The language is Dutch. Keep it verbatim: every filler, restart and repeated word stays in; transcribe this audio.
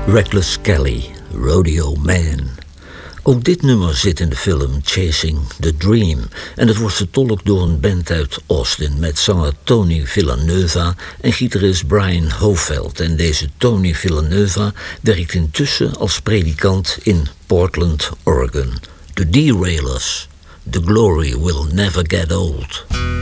Reckless Kelly, Rodeo Man. Ook dit nummer zit in de film Chasing the Dream. En het wordt vertolkt door een band uit Austin met zanger Tony Villanueva en gitarist Brian Hofeld. En deze Tony Villanueva werkt intussen als predikant in Portland, Oregon. The Derailers, The Glory Will Never Get Old.